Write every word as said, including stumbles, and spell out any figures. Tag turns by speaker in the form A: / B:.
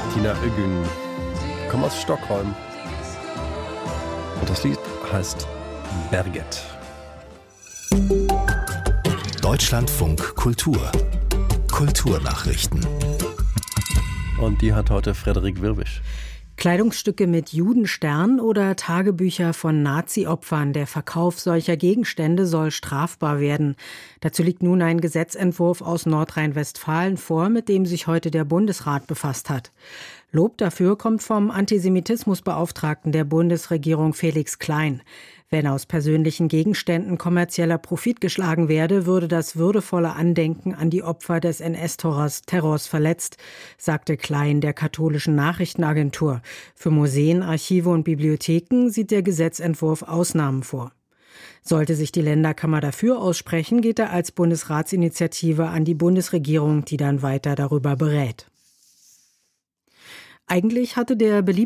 A: Tina Ögün, kommt aus Stockholm. Und das Lied heißt Berget.
B: Deutschlandfunk Kultur. Kulturnachrichten.
A: Und die hat heute Frederik Wirwisch.
C: Kleidungsstücke mit Judenstern oder Tagebücher von Nazi-Opfern. Der Verkauf solcher Gegenstände soll strafbar werden. Dazu liegt nun ein Gesetzentwurf aus Nordrhein-Westfalen vor, mit dem sich heute der Bundesrat befasst hat. Lob dafür kommt vom Antisemitismusbeauftragten der Bundesregierung Felix Klein. Wenn aus persönlichen Gegenständen kommerzieller Profit geschlagen werde, würde das würdevolle Andenken an die Opfer des N S-Terrors Terrors verletzt, sagte Klein der katholischen Nachrichtenagentur. Für Museen, Archive und Bibliotheken sieht der Gesetzentwurf Ausnahmen vor. Sollte sich die Länderkammer dafür aussprechen, geht er als Bundesratsinitiative an die Bundesregierung, die dann weiter darüber berät. Eigentlich hatte der beliebte